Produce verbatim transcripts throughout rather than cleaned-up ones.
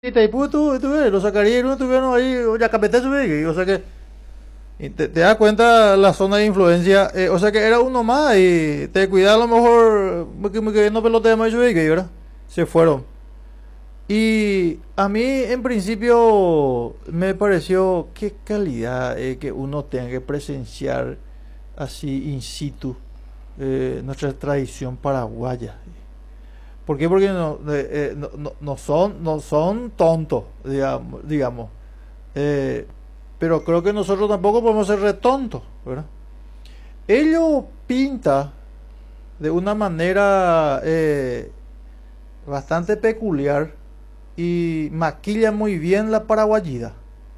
Itaipú tú, tú ves, los sacarían, tuvieron ahí, ya capete sube, o sea que y te, te das cuenta la zona de influencia, eh, o sea que era uno más y te cuidaba a lo mejor que me quedé no pelote de mayo que ¿verdad? Se fueron. Y a mí en principio me pareció qué calidad eh, que uno tenga que presenciar así in situ eh, nuestra tradición paraguaya. ¿Por qué? Porque no, eh, eh, no, no, no son, no son tontos, digamos. digamos. Eh, pero creo que nosotros tampoco podemos ser retontos, ¿verdad? Ello pinta de una manera eh, bastante peculiar y maquilla muy bien la paraguayida.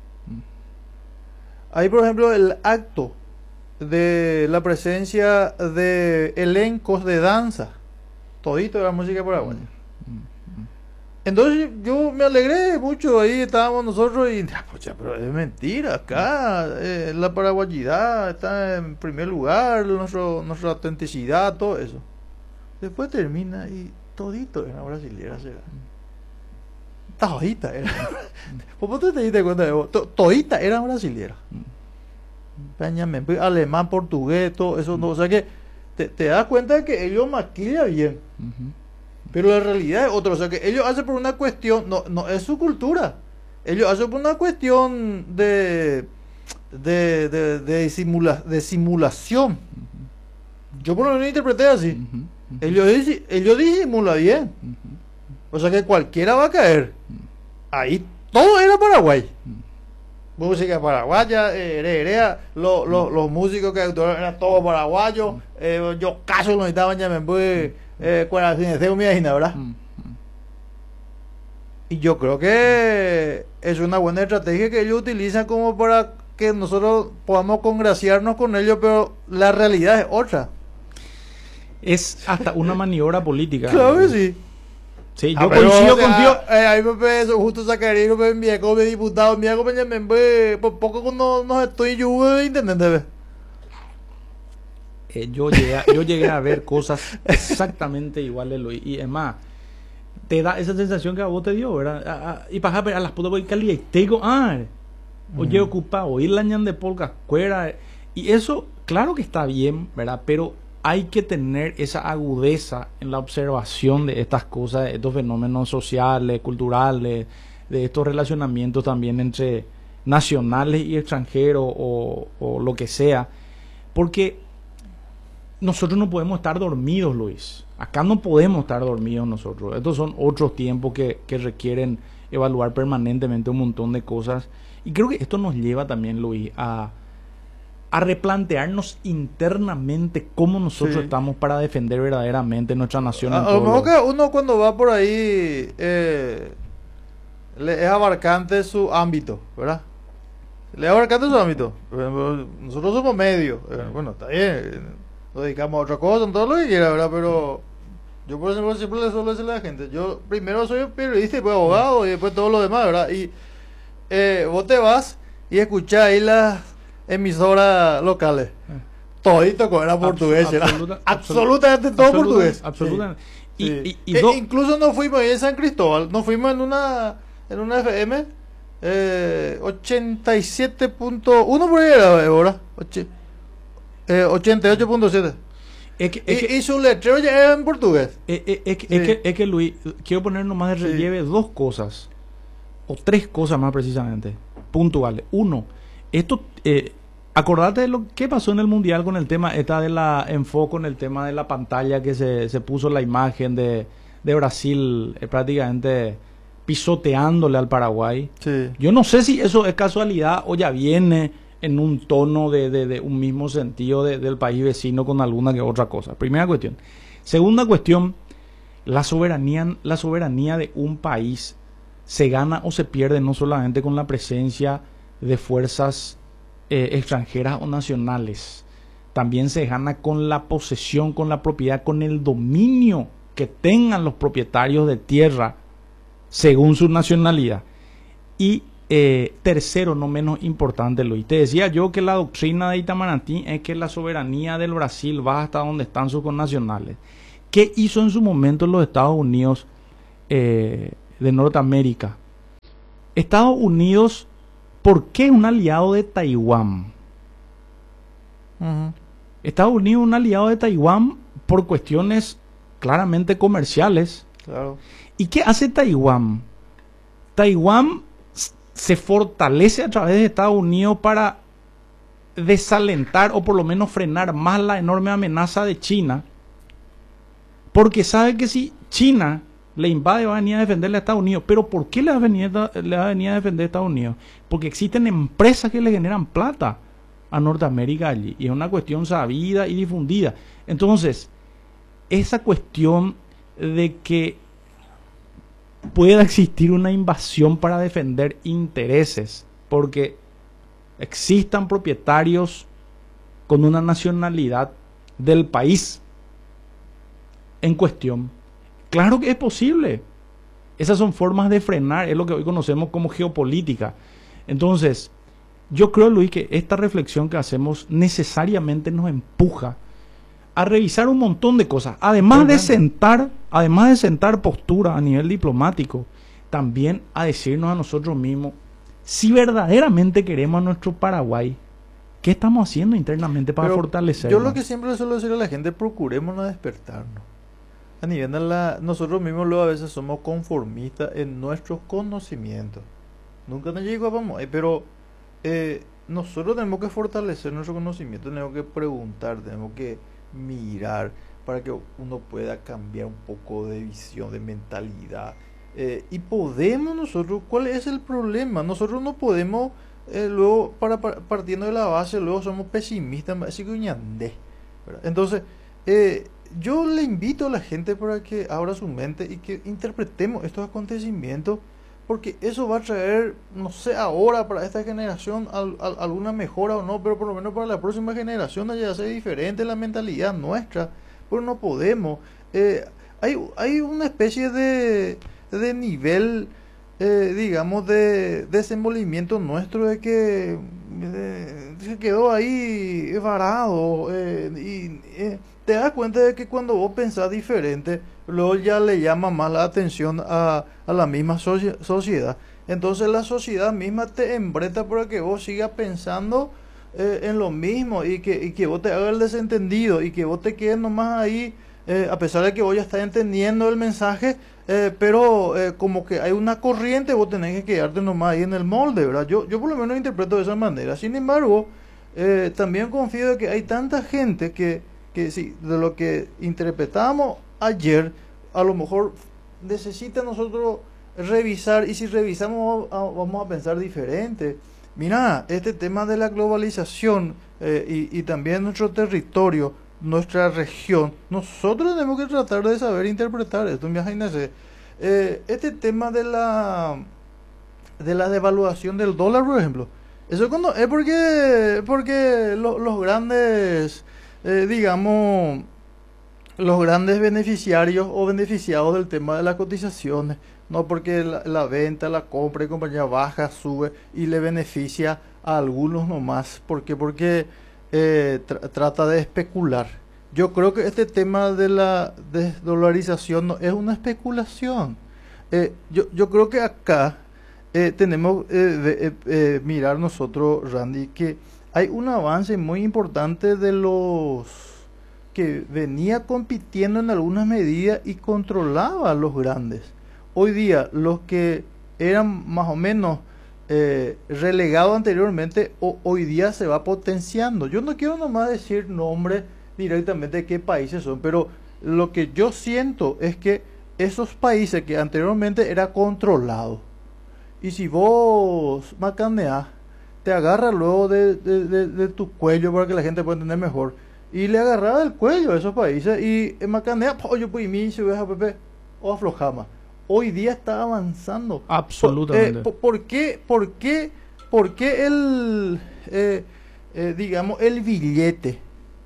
Ahí, por ejemplo, el acto de la presencia de elencos de danza, todito de la música paraguaya. Entonces yo me alegré mucho, ahí estábamos nosotros y, ah, pocha, pero es mentira, acá eh, la paraguayidad está en primer lugar, nuestro, nuestra autenticidad, todo eso. Después termina y todito era brasilera, será. Todita era. ¿Por qué te diste cuenta de vos? To- Todita era brasilera. Peñame, alemán, portugués, todo eso, no, o sea que te, te das cuenta de que ellos maquillan bien. Pero la realidad es otra, o sea que ellos hacen por una cuestión, no, no es su cultura, ellos hacen por una cuestión de de, de, de, simula, de simulación. Yo por lo menos interpreté así. Ellos, disi- ellos disimulan bien. O sea que cualquiera va a caer. Ahí todo era Paraguay. Música paraguaya, eh, herea, lo, lo, los músicos que actuaron eran todos paraguayos. Eh, yo caso lo necesitaban ya me voy. Eh, cuál es el mi ¿verdad? Mm, Y yo creo que es una buena estrategia que ellos utilizan como para que nosotros podamos congraciarnos con ellos, pero la realidad es otra. Es hasta una maniobra política. Claro que sí. Sí, Ah, yo pero, coincido o sea, contigo. eh, ahí me pe- eso justo sacaría, me envié como diputado, me hago me me por poco cuando no estoy yo de intendente. Ve. Eh, yo, llegué a, yo llegué a ver cosas exactamente iguales, Luis. Y es más, te da esa sensación que a vos te dio, ¿verdad? A- a- y para a las putas voy cali y te digo, ah, oye, Mm. ocupado, oír la ñan de polka, cuera. Y eso, claro que está bien, ¿verdad? Pero hay que tener esa agudeza en la observación de estas cosas, de estos fenómenos sociales, culturales, de estos relacionamientos también entre nacionales y extranjeros o, o lo que sea. Porque nosotros no podemos estar dormidos, Luis. Acá no podemos estar dormidos nosotros. Estos son otros tiempos que, que requieren evaluar permanentemente un montón de cosas. Y creo que esto nos lleva también, Luis, a, a replantearnos internamente cómo nosotros Sí. estamos para defender verdaderamente nuestra nación. En A, a lo todo mejor lo- que uno cuando va por ahí eh, le es abarcante su ámbito, ¿verdad? Le es abarcante su ámbito. Por ejemplo, nosotros somos medios. eh, Bueno, está bien. eh, Nos dedicamos a otra cosa, en todo lo que quiera, ¿verdad? Pero yo, por ejemplo, siempre le suelo decirle a la gente: yo primero soy periodista y después abogado y después todo lo demás, ¿verdad? Y eh, vos te vas y escuchás ahí las emisoras locales. Todito con era portugués, era absoluta- absolutamente todo absoluta- portugués. absolutamente. Sí. Y, Sí. y- y E- do- incluso nos fuimos ahí en San Cristóbal, nos fuimos en una en una F M eh, ochenta y siete punto uno por ahí era ahora, oche- eh, ochenta y ocho punto siete. es que, es Y, que- y su letrero ya era en portugués. Eh, eh, es, que, Sí. es, que, es que, Luis, quiero poner nomás de Sí. relieve dos cosas, o tres cosas más precisamente, puntuales. Uno, esto, eh, acordate de lo que pasó en el Mundial con el tema, esta de la enfoco en el tema de la pantalla que se, se puso la imagen de, de Brasil eh, prácticamente pisoteándole al Paraguay. Sí. Yo no sé si eso es casualidad o ya viene en un tono de, de, de un mismo sentido de- del país vecino con alguna que otra cosa. Primera cuestión. Segunda cuestión, la soberanía, la soberanía de un país se gana o se pierde no solamente con la presencia de fuerzas eh, extranjeras o nacionales, también se gana con la posesión, con la propiedad, con el dominio que tengan los propietarios de tierra según su nacionalidad. Y eh, tercero, no menos importante, Luis, te decía yo que la doctrina de Itamaraty es que la soberanía del Brasil va hasta donde están sus connacionales. ¿Qué hizo en su momento los Estados Unidos eh, de Norteamérica? Estados Unidos, ¿por qué un aliado de Taiwán? Ujú. Estados Unidos es un aliado de Taiwán por cuestiones claramente comerciales. Claro. ¿Y qué hace Taiwán? Taiwán s- se fortalece a través de Estados Unidos para desalentar o por lo menos frenar más la enorme amenaza de China, porque sabe que si China le invade va a venir a defenderle a Estados Unidos. ¿Pero por qué le va a venir, a- le va a venir a defender a Estados Unidos? Porque existen empresas que le generan plata a Norteamérica allí, y es una cuestión sabida y difundida. Entonces, esa cuestión de que pueda existir una invasión para defender intereses, porque existan propietarios con una nacionalidad del país en cuestión, claro que es posible. Esas son formas de frenar, es lo que hoy conocemos como geopolítica. Entonces, yo creo, Luis, que esta reflexión que hacemos necesariamente nos empuja a revisar un montón de cosas, además de Totalmente. sentar, además de sentar postura a nivel diplomático, también a decirnos a nosotros mismos si verdaderamente queremos a nuestro Paraguay, ¿qué estamos haciendo internamente para Pero fortalecerlo? yo lo que siempre le suelo decir a la gente, procuremos no despertarnos. A nivel de la, nosotros mismos luego a veces somos conformistas en nuestros conocimientos. Nunca nos llegó a vamos, eh, pero eh, nosotros tenemos que fortalecer nuestro conocimiento, tenemos que preguntar, tenemos que mirar para que uno pueda cambiar un poco de visión, de mentalidad. Eh, y podemos nosotros, ¿cuál es el problema? Nosotros no podemos, eh, luego, para, para- partiendo de la base, luego somos pesimistas, así que ñandé, ¿verdad? Entonces, eh, yo le invito a la gente para que abra su mente y que interpretemos estos acontecimientos, porque eso va a traer, no sé, ahora para esta generación al- al- alguna mejora o no, pero por lo menos para la próxima generación ya sea diferente la mentalidad nuestra, pero no podemos. Eh, hay, hay una especie de, de nivel, eh, digamos, de desenvolvimiento nuestro de que eh, se quedó ahí varado, eh, y eh, te das cuenta de que cuando vos pensás diferente, luego ya le llama más la atención a, a la misma socie- sociedad. Entonces la sociedad misma te embreta para que vos sigas pensando eh, en lo mismo, y que, y que vos te hagas el desentendido y que vos te quedes nomás ahí, eh, a pesar de que vos ya estás entendiendo el mensaje, eh, pero eh, como que hay una corriente, vos tenés que quedarte nomás ahí en el molde, ¿verdad? Yo, yo por lo menos interpreto de esa manera. Sin embargo, eh, también confío de que hay tanta gente que, que sí, de lo que interpretamos ayer, a lo mejor necesita nosotros revisar, y si revisamos a- vamos a pensar diferente. Mira, este tema de la globalización, eh, y, y también nuestro territorio, nuestra región, nosotros tenemos que tratar de saber interpretar esto. Imagínense, eh, este tema de la de la devaluación del dólar, por ejemplo, eso cuando es porque porque lo- los grandes, eh, digamos, los grandes beneficiarios o beneficiados del tema de las cotizaciones, no porque la, la venta, la compra y compañía baja, sube y le beneficia a algunos nomás. ¿Por qué? Porque eh, tra- trata de especular. Yo creo que este tema de la desdolarización no es una especulación. Eh, yo, yo creo que acá eh, tenemos eh, de- eh, eh, mirar nosotros, Randy, que hay un avance muy importante de los que venía compitiendo en algunas medidas y controlaba a los grandes. Hoy día, los que eran más o menos eh, relegados anteriormente, o- hoy día se va potenciando. Yo no quiero nomás decir nombre directamente de qué países son, pero lo que yo siento es que esos países que anteriormente era controlado, y si vos macaneás, te agarra luego de, de- de- de tu cuello para que la gente pueda entender mejor. Y le agarraba del cuello a esos países y eh, macanea, pollo, pues, y mi, si ves a Pepe, o aflojama. Hoy día está avanzando. Por, eh, Absolutamente. po- ¿por qué, por qué, por qué el, eh, eh, digamos, el billete?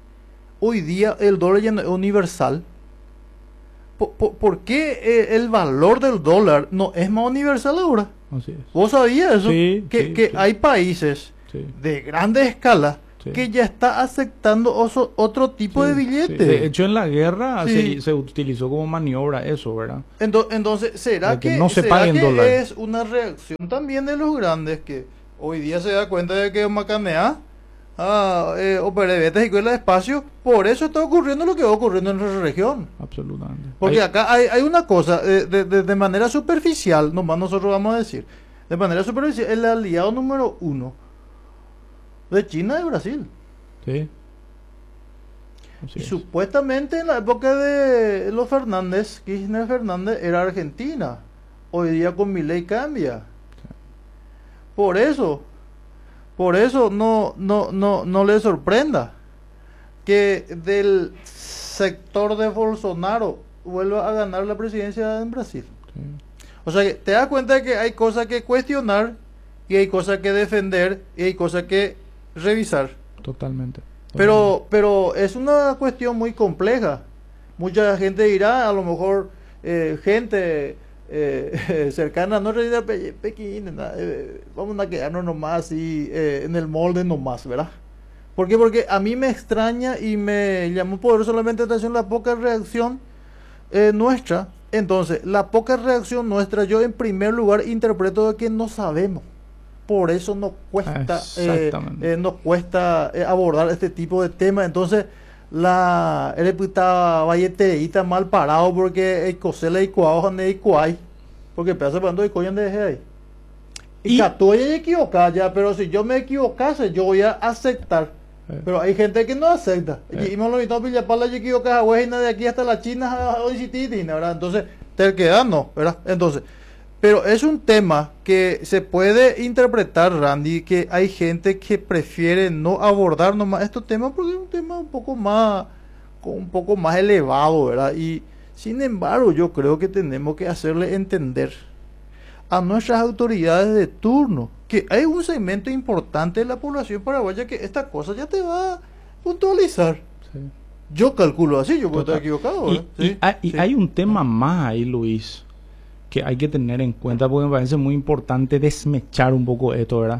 Hoy día el dólar ya no es universal. Po- po- ¿Por qué eh, el valor del dólar no es más universal ahora? Así es. ¿Vos sabías eso? Sí, que sí, que sí. hay países Sí, de grande escala sí. Sí. que ya está aceptando oso- otro tipo Sí, de sí. billete. De hecho, en la guerra Sí. se, se utilizó como maniobra eso, ¿verdad? Ento- Entonces, ¿será De que que, no se será pague en que dólar. es una reacción también de los grandes que hoy día se da cuenta de que Macanea ah, eh, o Perevetes y Cuela de Espacio, por eso está ocurriendo lo que va ocurriendo en nuestra región? Absolutamente. Porque Hay- acá hay, hay una cosa, eh, de, de- de manera superficial, nomás nosotros vamos a decir, de manera superficial, el aliado número uno de China es Brasil. sí. Así Y es. supuestamente en la época de los Fernández, Kirchner Fernández, era Argentina. Hoy día con Milei cambia. Por eso, por eso no, no, no, no le sorprenda que del sector de Bolsonaro vuelva a ganar la presidencia en Brasil. Sí. O sea que te das cuenta de que hay cosas que cuestionar y hay cosas que defender y hay cosas que revisar. Totalmente. Pero, pero es una cuestión muy compleja. Mucha gente dirá, a lo mejor eh, gente eh, cercana a nuestra vida pe Pekín, na- eh, vamos a quedarnos nomás así eh, en el molde nomás, ¿verdad? ¿Por qué? Porque a mí me extraña y me llamó poderosamente la atención la poca reacción eh, nuestra. Entonces, la poca reacción nuestra, yo en primer lugar interpreto de que no sabemos. Por eso nos cuesta, eh, Exactamente. eh, nos cuesta eh, abordar este tipo de temas. Entonces, la el puta valleteíta mal parado porque el cosela y cuajo de cuay, porque pedazo cuando y coyan de ahí. Y Y- que estoy equivocada ya, pero si yo me equivocase, yo voy a aceptar. Eh. Pero hay gente que no acepta. Eh. Y me lo invitó a Villapala y equivocada, güey, de aquí hasta la China, hoy sí, Titina, ¿verdad? Entonces, te queda no, ¿verdad? Entonces, pero es un tema que se puede interpretar, Randy, que hay gente que prefiere no abordar nomás estos temas porque es un tema un poco más, un poco más elevado, ¿verdad? Y sin embargo, yo creo que tenemos que hacerle entender a nuestras autoridades de turno que hay un segmento importante de la población paraguaya que esta cosa ya te va a puntualizar. Sí. Yo calculo así, yo puedo estar Total. equivocado, Y, ¿verdad? y Sí, hay, y sí. hay un tema más ahí, Luis, que hay que tener en cuenta porque me parece muy importante desmechar un poco esto, ¿verdad?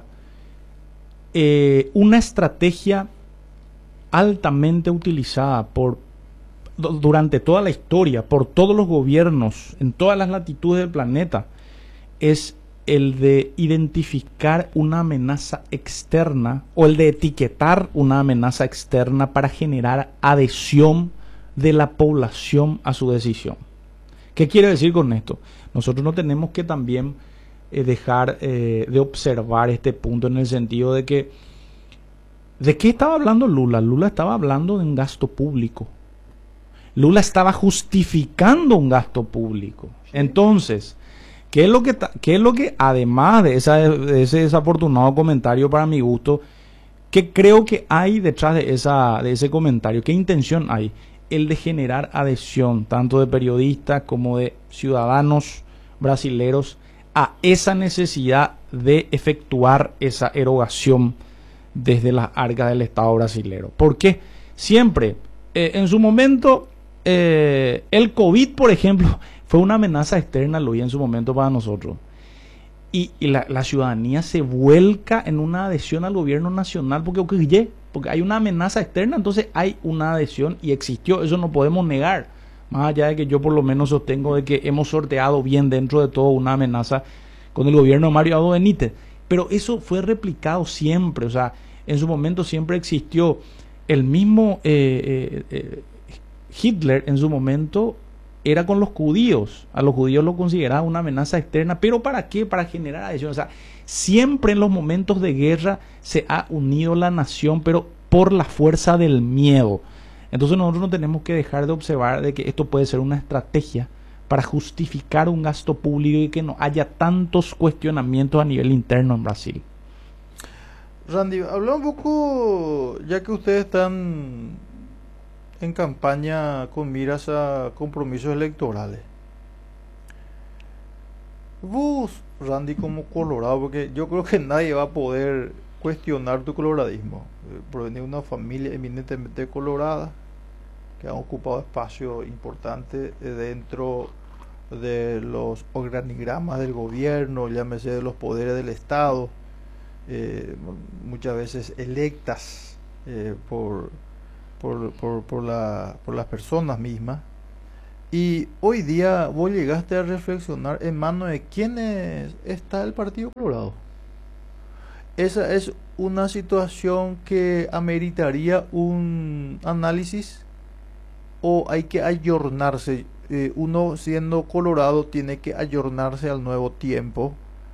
Eh, una estrategia altamente utilizada por du- durante toda la historia, por todos los gobiernos, en todas las latitudes del planeta, es el de identificar una amenaza externa o el de etiquetar una amenaza externa para generar adhesión de la población a su decisión. ¿Qué quiere decir con esto? Nosotros no tenemos que también eh, dejar eh, de observar este punto en el sentido de que ¿de qué estaba hablando Lula? Lula estaba hablando de un gasto público. Lula estaba justificando un gasto público. Entonces, ¿qué es lo que, ta- qué es lo que además de, esa, de ese desafortunado comentario para mi gusto, qué creo que hay detrás de, esa, de ese comentario? ¿Qué intención hay? El de generar adhesión, tanto de periodistas como de ciudadanos brasileros, a esa necesidad de efectuar esa erogación desde las arcas del Estado brasilero. Porque siempre, eh, en su momento, eh, el COVID, por ejemplo, fue una amenaza externa, lo vi en su momento para nosotros. Y, y la, la ciudadanía se vuelca en una adhesión al gobierno nacional porque, oye, porque hay una amenaza externa, entonces hay una adhesión y existió, eso no podemos negar. Más allá de que yo por lo menos sostengo de que hemos sorteado bien dentro de todo una amenaza con el gobierno de Mario Abdo Benítez. Pero eso fue replicado siempre, o sea, en su momento siempre existió el mismo eh, eh, eh, Hitler en su momento era con los judíos, a los judíos lo consideraba una amenaza externa, pero ¿para qué? Para generar adhesión, o sea, siempre en los momentos de guerra se ha unido la nación, pero por la fuerza del miedo. Entonces nosotros no tenemos que dejar de observar de que esto puede ser una estrategia para justificar un gasto público y que no haya tantos cuestionamientos a nivel interno en Brasil. Randy, habla un poco, ya que ustedes están en campaña con miras a compromisos electorales. Vos, Randy, como colorado, porque yo creo que nadie va a poder cuestionar tu coloradismo. Eh, provenís de una familia eminentemente colorada, que han ocupado espacio importante eh, dentro de los organigramas del gobierno, llámese de los poderes del Estado, eh, muchas veces electas eh, por, por, por, por, la, por las personas mismas. Y hoy día vos llegaste a reflexionar en manos de quiénes está el Partido Colorado. Esa es una situación que ameritaría un análisis, o hay que ayornarse. Eh, uno siendo colorado tiene que ayornarse al nuevo tiempo,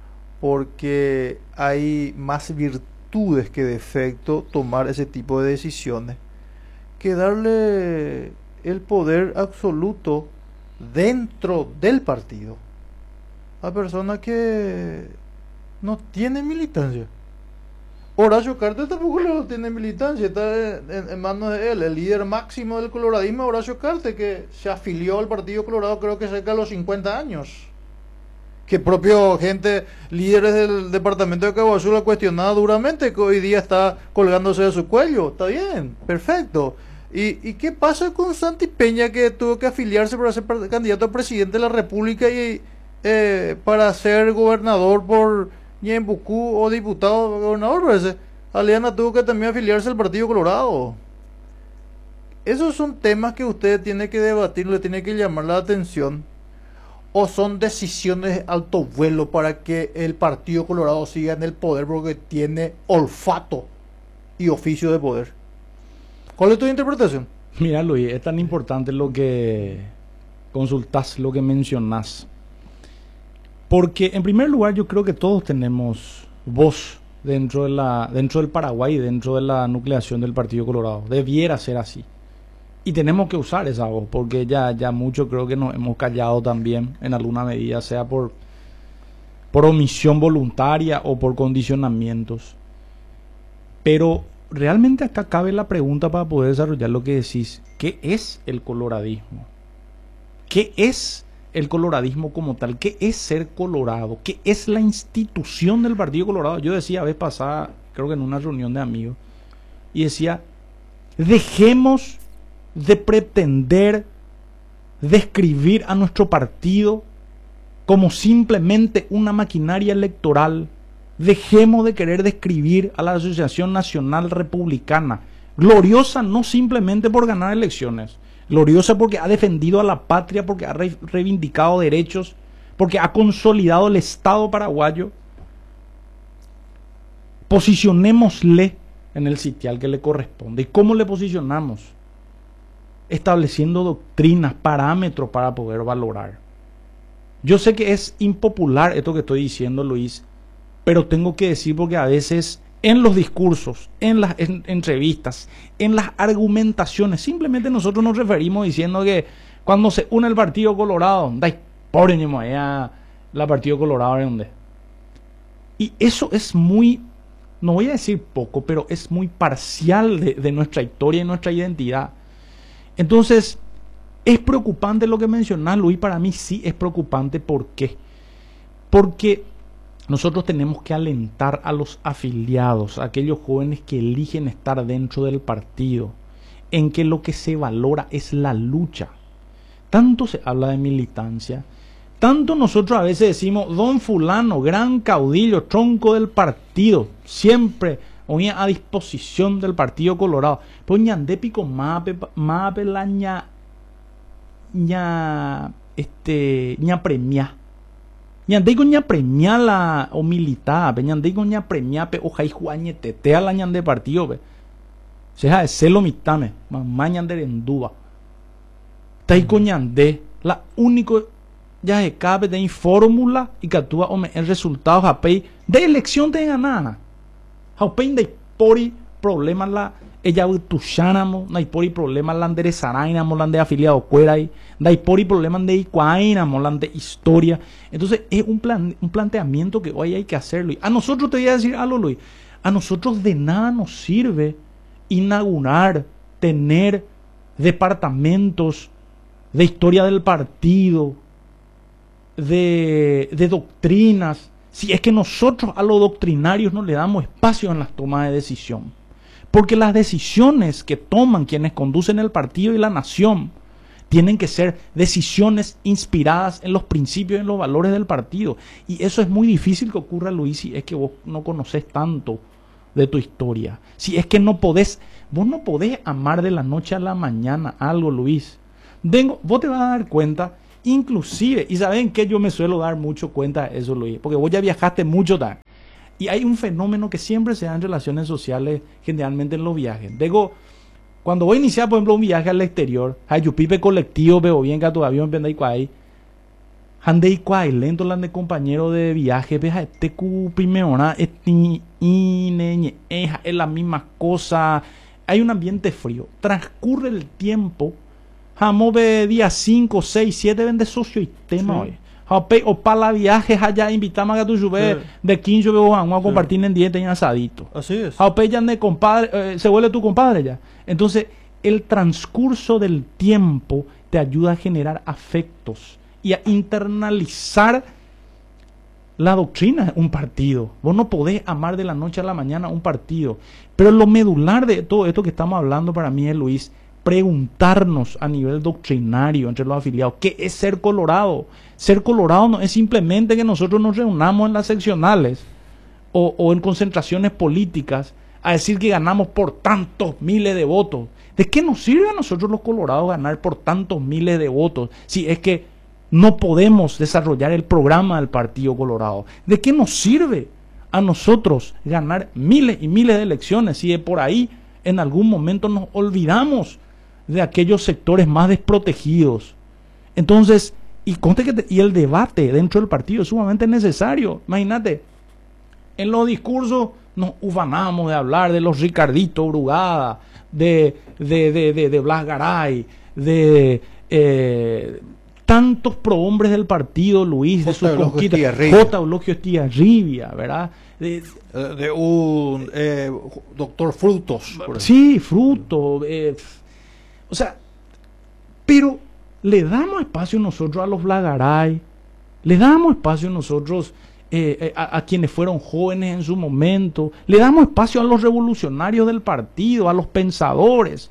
porque hay más virtudes que defectos tomar ese tipo de decisiones que darle el poder absoluto dentro del partido a personas que no tienen militancia. Horacio Cartes tampoco no tiene militancia, está en, en manos de él. El líder máximo del coloradismo es Horacio Cartes, que se afilió al Partido Colorado creo que cerca de los cincuenta años. Que propio gente, líderes del departamento de Cabo Azul, ha cuestionado duramente, que hoy día está colgándose de su cuello. Está bien, perfecto. ¿Y, y qué pasa con Santi Peña, que tuvo que afiliarse para ser candidato a presidente de la República y eh, para ser gobernador por Ñembucú o diputado gobernador? Parece Aliana tuvo que también afiliarse al Partido Colorado. Esos son temas que usted tiene que debatir, le tiene que llamar la atención. ¿O son decisiones de alto vuelo para que el Partido Colorado siga en el poder porque tiene olfato y oficio de poder? ¿Cuál es tu interpretación? Mira, Luis, es tan importante lo que consultas, lo que mencionas. Porque, en primer lugar, yo creo que todos tenemos voz dentro de la, dentro del Paraguay, dentro de la nucleación del Partido Colorado. Debiera ser así. Y tenemos que usar esa voz, porque ya, ya mucho creo que nos hemos callado también, en alguna medida, sea por, por omisión voluntaria o por condicionamientos. Pero realmente acá cabe la pregunta para poder desarrollar lo que decís. ¿Qué es el coloradismo? ¿Qué es el coloradismo como tal? ¿Qué es ser colorado? ¿Qué es la institución del Partido Colorado? Yo decía la vez pasada, creo que en una reunión de amigos, y decía, dejemos de pretender describir a nuestro partido como simplemente una maquinaria electoral. Dejemos de querer describir a la Asociación Nacional Republicana, gloriosa no simplemente por ganar elecciones, gloriosa porque ha defendido a la patria, porque ha re reivindicado derechos, porque ha consolidado el Estado paraguayo. Posicionémosle en el sitial que le corresponde. ¿Y cómo le posicionamos? Estableciendo doctrinas, parámetros para poder valorar. Yo sé que es impopular esto que estoy diciendo, Luis, pero tengo que decir porque a veces en los discursos, en las en, entrevistas, en las argumentaciones, simplemente nosotros nos referimos diciendo que cuando se une el Partido Colorado, dai pobre ni moya, la Partido Colorado es donde. Y eso es muy, no voy a decir poco, pero es muy parcial de, de nuestra historia y nuestra identidad. Entonces, es preocupante lo que mencionas, Luis. Para mí sí es preocupante. ¿Por qué? Porque nosotros tenemos que alentar a los afiliados, a aquellos jóvenes que eligen estar dentro del partido, en que lo que se valora es la lucha. Tanto se habla de militancia, tanto nosotros a veces decimos, don fulano, gran caudillo, tronco del partido, siempre a disposición del Partido Colorado. Pues ñande pico mape mape la ña ña este ña premia ñande con ña premia la o militar, pe ñande con ña premia pe oja y juañete te a la ñande partido pe seja de celo mitame mamá ñande en duda tai con ñande la único ya de cabe de fórmula y que actúa el resultado japei de elección de ganar. Haupein de pori problemas la ella tushánamo, no hay pori problemas la de sarainamo, la de afiliado cuera y hay pori problemas de icuainamo, la de historia. Entonces es un plan, un planteamiento que hoy hay que hacerlo. A nosotros te voy a decir algo, Luis, a nosotros de nada nos sirve inaugurar, tener departamentos de historia del partido, de, de doctrinas, si es que nosotros a los doctrinarios no le damos espacio en las tomas de decisión. Porque las decisiones que toman quienes conducen el partido y la nación tienen que ser decisiones inspiradas en los principios y en los valores del partido. Y eso es muy difícil que ocurra, Luis, si es que vos no conocés tanto de tu historia. Si es que no podés, vos no podés amar de la noche a la mañana algo, Luis. Vengo, vos te vas a dar cuenta, inclusive, y saben que yo me suelo dar mucho cuenta de eso, Luis, porque vos ya viajaste mucho también. Y hay un fenómeno que siempre se da en relaciones sociales, generalmente en los viajes. Digo, cuando voy a iniciar, por ejemplo, un viaje al exterior, hay pipe colectivo, veo bien que tu avión vende ahí. Handei kwai, lento la de compañero de viaje, veja este cu primero, este ine, es la misma cosa. Hay un ambiente frío. Transcurre el tiempo. Jamove día cinco, seis, siete vende socio y tema hoy. O para la viaje allá invitamos a tu lluvia de quince vamos a compartir en dieta y asadito. Así es. Jape ya de compadre, eh, se vuelve tu compadre ya. Entonces, el transcurso del tiempo te ayuda a generar afectos y a internalizar la doctrina de un partido. Vos no podés amar de la noche a la mañana un partido. Pero lo medular de todo esto que estamos hablando para mí es, Luis, preguntarnos a nivel doctrinario entre los afiliados, ¿qué es ser colorado? Ser colorado no es simplemente que nosotros nos reunamos en las seccionales o, o en concentraciones políticas a decir que ganamos por tantos miles de votos. ¿De qué nos sirve a nosotros los colorados ganar por tantos miles de votos si es que no podemos desarrollar el programa del Partido Colorado? ¿De qué nos sirve a nosotros ganar miles y miles de elecciones si de por ahí en algún momento nos olvidamos de aquellos sectores más desprotegidos? Entonces, y, conte que te, y el debate dentro del partido es sumamente necesario. Imagínate, en los discursos nos ufanamos de hablar de los Ricardito Brugada, de, de, de, de, de Blas Garay, de eh, tantos prohombres del partido, Luis, de sus conquistas, J. Eulogio Estigarribia, ¿verdad? De, de un eh, doctor Frutos. Sí, Fruto. Eh, o sea, pero le damos espacio nosotros a los Blagaray, le damos espacio nosotros eh, eh, a, a quienes fueron jóvenes en su momento, le damos espacio a los revolucionarios del partido, a los pensadores.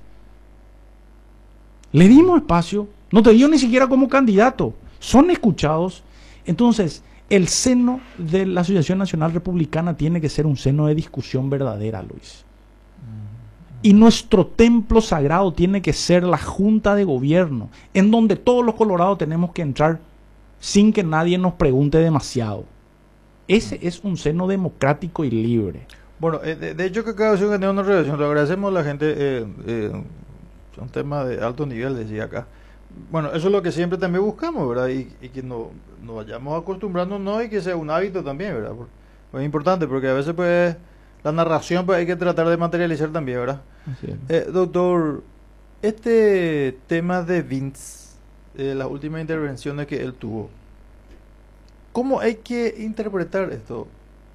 Le dimos espacio, no te digo ni siquiera como candidato, son escuchados. Entonces, el seno de la Asociación Nacional Republicana tiene que ser un seno de discusión verdadera, Luis. Y nuestro templo sagrado tiene que ser la Junta de Gobierno, en donde todos los colorados tenemos que entrar sin que nadie nos pregunte demasiado. Ese es un seno democrático y libre. Bueno, eh, de, de hecho que cada vez que tenemos una relación, le agradecemos a la gente, eh, eh, son temas de alto nivel, decía acá. Bueno, eso es lo que siempre también buscamos, ¿verdad? Y, y que nos no vayamos acostumbrándonos y que sea un hábito también, ¿verdad? Pues es importante porque a veces pues la narración pues hay que tratar de materializar también, ¿verdad? Así es. Eh, doctor, este tema de Vince, eh, las últimas intervenciones que él tuvo, ¿cómo hay que interpretar esto?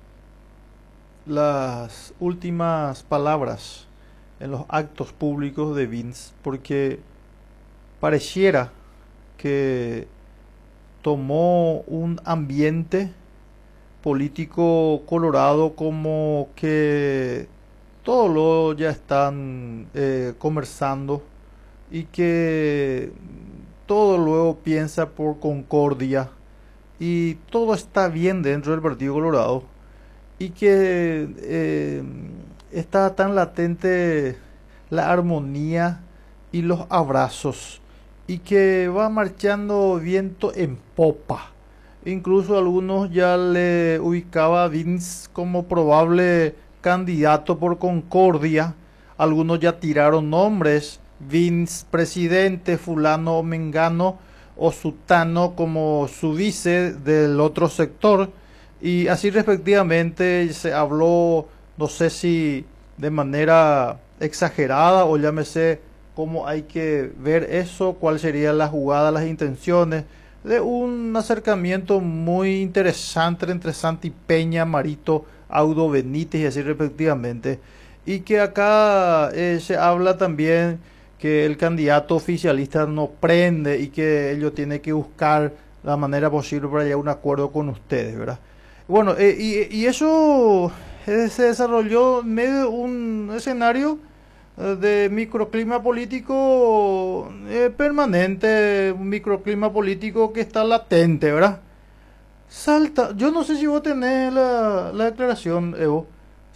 Las últimas palabras en los actos públicos de Vince, porque pareciera que tomó un ambiente político colorado como que todos lo ya están eh, conversando y que todo luego piensa por concordia y todo está bien dentro del Partido Colorado y que eh, está tan latente la armonía y los abrazos y que va marchando viento en popa. Incluso algunos ya le ubicaba a Vince como probable candidato por concordia. Algunos ya tiraron nombres, Vince presidente, fulano o mengano o sutano como su vice del otro sector, y así respectivamente. Se habló, no sé si de manera exagerada o llámese cómo hay que ver eso, cuál sería la jugada, las intenciones de un acercamiento muy interesante entre Santi Peña, Marito, Audo Benítez y así respectivamente. Y que acá eh, se habla también que el candidato oficialista no prende y que ellos tienen que buscar la manera posible para llegar a un acuerdo con ustedes, ¿verdad? Bueno, eh, y, y eso eh, se desarrolló en medio de un escenario eh, de microclima político eh, permanente, un microclima político que está latente, ¿verdad? Salta, yo no sé si vos tenés la, la declaración, Evo.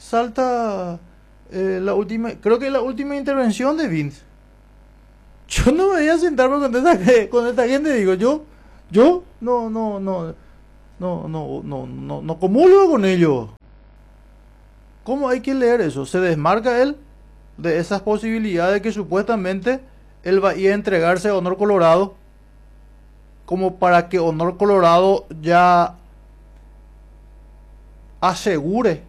salta eh, la última, creo que la última intervención de Vince. Yo no me voy a sentarme con esta, con esta gente, digo, yo, yo no, no, no, no, no, no, no, no comulgo con ellos. ¿Cómo hay que leer eso? Se desmarca él de esas posibilidades que supuestamente él va a ir a entregarse a Honor Colorado, como para que Honor Colorado ya asegure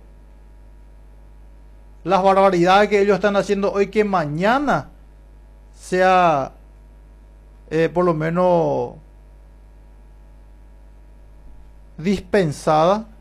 las barbaridades que ellos están haciendo hoy, que mañana sea eh, por lo menos dispensada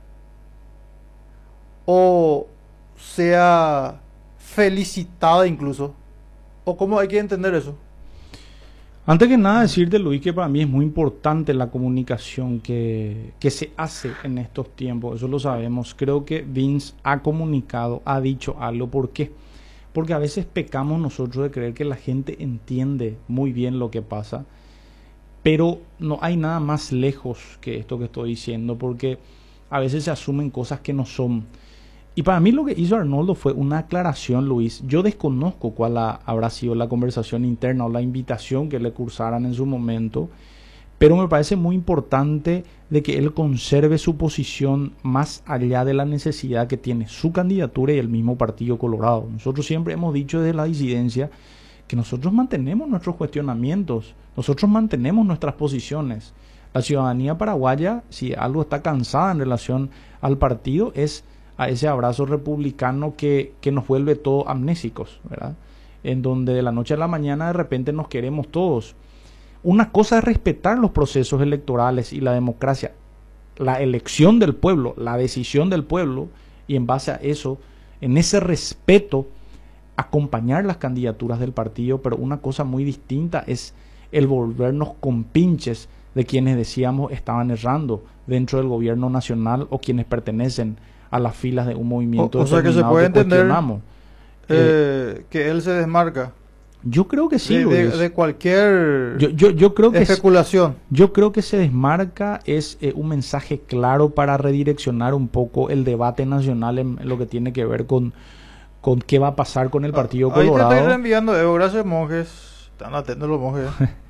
o sea felicitada incluso. ¿O cómo hay que entender eso? Antes que nada decirte, Luis, que para mí es muy importante la comunicación que, que se hace en estos tiempos, eso lo sabemos. Creo que Vince ha comunicado, ha dicho algo. ¿Por qué? Porque a veces pecamos nosotros de creer que la gente entiende muy bien lo que pasa, pero no hay nada más lejos que esto que estoy diciendo, porque a veces se asumen cosas que no son. Y para mí lo que hizo Arnoldo fue una aclaración, Luis. Yo desconozco cuál la, habrá sido la conversación interna o la invitación que le cursaran en su momento, pero me parece muy importante de que él conserve su posición más allá de la necesidad que tiene su candidatura y el mismo Partido Colorado. Nosotros siempre hemos dicho desde la disidencia que nosotros mantenemos nuestros cuestionamientos, nosotros mantenemos nuestras posiciones. La ciudadanía paraguaya, si algo está cansada en relación al partido, es a ese abrazo republicano que, que nos vuelve todos amnésicos, ¿verdad? En donde de la noche a la mañana de repente nos queremos todos. Una cosa es respetar los procesos electorales y la democracia, la elección del pueblo, la decisión del pueblo, y en base a eso, en ese respeto, acompañar las candidaturas del partido, pero una cosa muy distinta es el volvernos compinches de quienes decíamos estaban errando dentro del gobierno nacional o quienes pertenecen a las filas de un movimiento. O, o sea que se puede que entender eh, eh, que él se desmarca. Yo creo que sí, de, Luis. de, de cualquier yo, yo, yo creo que especulación. Es, yo creo que se desmarca es eh, un mensaje claro para redireccionar un poco el debate nacional en, en lo que tiene que ver con, con qué va a pasar con el Partido ah, ahí Colorado. Ahí te estoy reenviando, Evo, gracias monjes. Están atentos los monjes.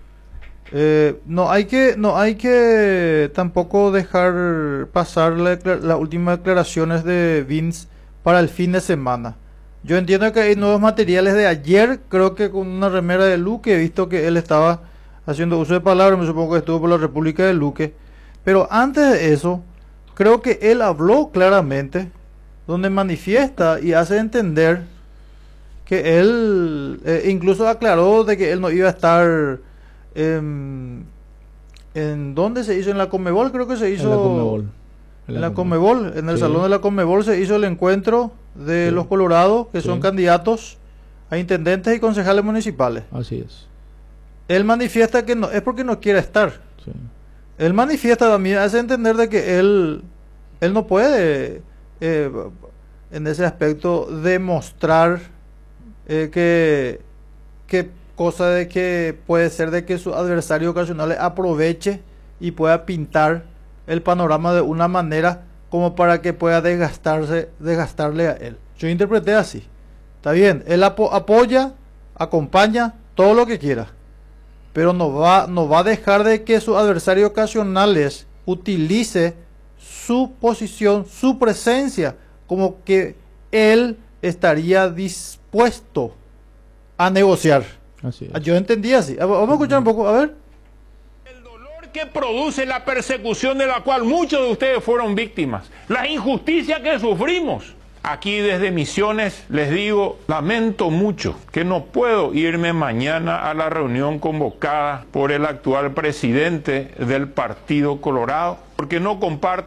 Eh, no hay que no hay que tampoco dejar pasar las la últimas declaraciones de Vince para el fin de semana. Yo entiendo que hay nuevos materiales de ayer, creo que con una remera de Luque, he visto que él estaba haciendo uso de palabras, me supongo que estuvo por la República de Luque, pero antes de eso, creo que él habló claramente, donde manifiesta y hace entender que él, eh, incluso aclaró de que él no iba a estar En, ¿En dónde se hizo? En la Conmebol, creo que se hizo. En la Conmebol. En la Conmebol, en el sí. salón de la Conmebol se hizo el encuentro de sí. los Colorados, que sí. son candidatos a intendentes y concejales municipales. Así es. Él manifiesta que no, es porque no quiere estar. Sí. Él manifiesta también, hace entender de que él, él no puede, eh, en ese aspecto, demostrar eh, que, que cosa de que puede ser de que su adversario ocasional aproveche y pueda pintar el panorama de una manera como para que pueda desgastarse, desgastarle a él. Yo interpreté así. Está bien, él apo apoya, acompaña, todo lo que quiera, pero no va, no va a dejar de que sus adversarios ocasionales utilice su posición, su presencia, como que él estaría dispuesto a negociar. Así es. Yo entendí así. Vamos a escuchar un poco, a ver. El dolor que produce la persecución de la cual muchos de ustedes fueron víctimas, la injusticia que sufrimos. Aquí desde Misiones les digo, lamento mucho que no puedo irme mañana a la reunión convocada por el actual presidente del Partido Colorado, porque no comparto.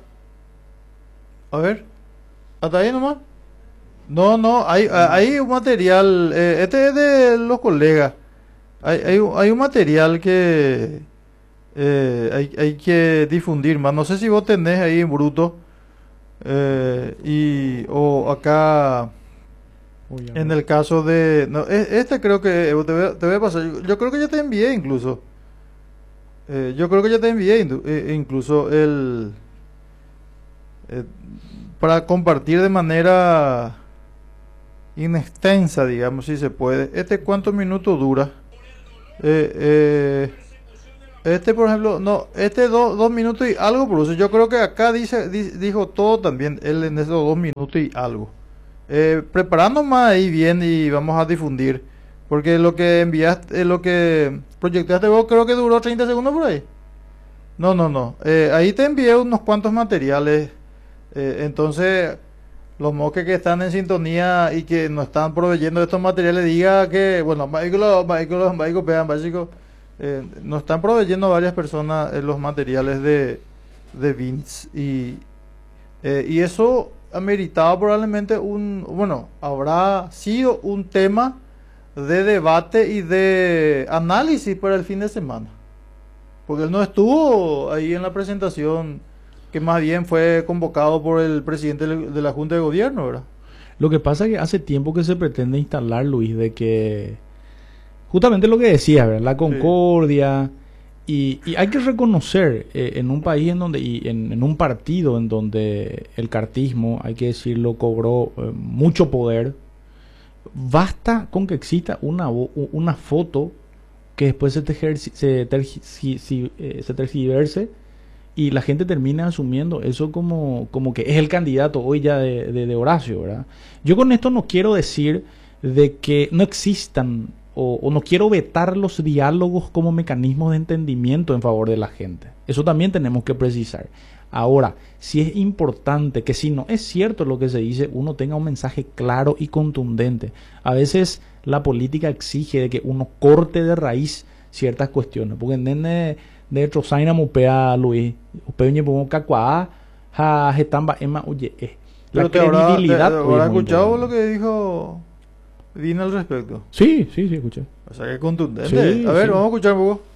A ver, hasta ahí nomás. No, no, hay, hay un material, eh, este es de los colegas. Hay, hay, hay un material que eh, hay, hay que difundir más. No sé si vos tenés ahí en bruto eh, y o acá Uy, en el caso de no, este creo que te voy a, te voy a pasar. Yo, yo creo que ya te envié incluso. Eh, yo creo que ya te envié eh, incluso el eh, para compartir de manera inextensa, digamos, si se puede. ¿Este cuántos minutos dura? Eh, eh, este, por ejemplo, no, este do, dos minutos y algo, por eso yo creo que acá dice, di, dijo todo también, él en esos dos minutos y algo. Eh, preparando más ahí bien y vamos a difundir, porque lo que enviaste, eh, lo que proyectaste vos creo que duró treinta segundos por ahí. No, no, no, eh, ahí te envié unos cuantos materiales, eh, entonces los moques que están en sintonía y que nos están proveyendo estos materiales, diga que, bueno, vehículos, vehículos, vehículos, vean, básicos, eh, nos están proveyendo varias personas eh, los materiales de, de Vince y, eh, y eso ameritaba probablemente un, bueno, habrá sido un tema de debate y de análisis para el fin de semana, porque él no estuvo ahí en la presentación, que más bien fue convocado por el presidente de la Junta de Gobierno, ¿verdad? Lo que pasa es que hace tiempo que se pretende instalar, Luis, de que justamente lo que decías, ¿verdad? La concordia, sí. y, y hay que reconocer eh, en un país en donde, y en, en un partido en donde el cartismo, hay que decirlo, cobró eh, mucho poder, basta con que exista una, una foto que después se, tejer, se, tergi, si, si, eh, se tergiverse y la gente termina asumiendo eso como, como que es el candidato hoy ya de, de, de Horacio, ¿verdad? Yo con esto no quiero decir de que no existan o, o no quiero vetar los diálogos como mecanismos de entendimiento en favor de la gente. Eso también tenemos que precisar. Ahora, sí es importante que si no es cierto lo que se dice, uno tenga un mensaje claro y contundente. A veces la política exige de que uno corte de raíz ciertas cuestiones, porque nene de hecho Zaina Mupea Luis, Upeñe pongo Cacuá, ja Getamba Emma, oye, eh, la credibilidad. ¿Te habrá escuchado lo que dijo Dina al respecto? Sí, sí, sí, escuché. O sea, que contundente. Sí, a ver, sí. vamos a escuchar un poco.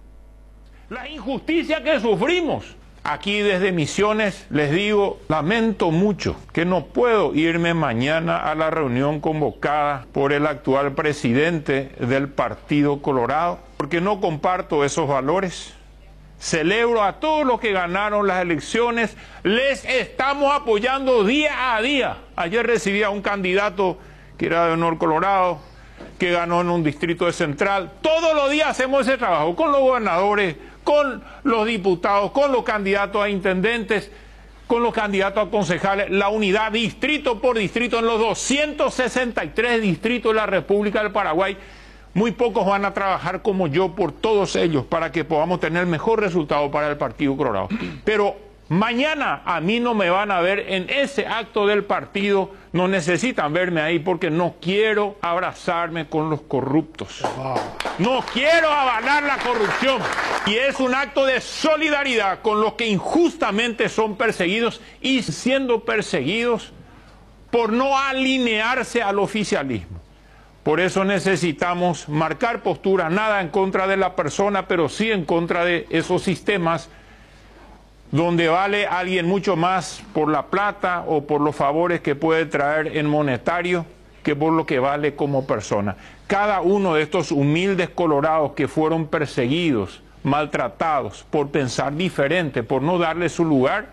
La injusticia que sufrimos. Aquí desde Misiones les digo, lamento mucho que no puedo irme mañana a la reunión convocada por el actual presidente del Partido Colorado, porque no comparto esos valores. Celebro a todos los que ganaron las elecciones, les estamos apoyando día a día. Ayer recibí a un candidato que era de Honor Colorado, que ganó en un distrito de Central. Todos los días hacemos ese trabajo con los gobernadores, con los diputados, con los candidatos a intendentes, con los candidatos a concejales, la unidad distrito por distrito en los doscientos sesenta y tres distritos de la República del Paraguay. Muy pocos van a trabajar como yo por todos ellos para que podamos tener mejor resultado para el Partido Colorado. Pero mañana a mí no me van a ver en ese acto del partido, no necesitan verme ahí porque no quiero abrazarme con los corruptos. No quiero avalar la corrupción. Y es un acto de solidaridad con los que injustamente son perseguidos y siendo perseguidos por no alinearse al oficialismo. Por eso necesitamos marcar postura, nada en contra de la persona, pero sí en contra de esos sistemas donde vale alguien mucho más por la plata o por los favores que puede traer en monetario que por lo que vale como persona. Cada uno de estos humildes colorados que fueron perseguidos, maltratados por pensar diferente, por no darle su lugar,